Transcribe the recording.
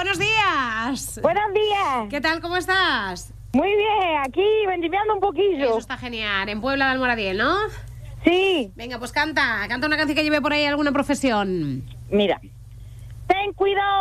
buenos días. Buenos días. ¿Qué tal? ¿Cómo estás? Muy bien, aquí vendimiando un poquillo. Eso está genial. En Puebla de Almoradiel, ¿no? Sí. Venga, pues canta una canción que lleve por ahí alguna profesión. Mira. Ten cuidado.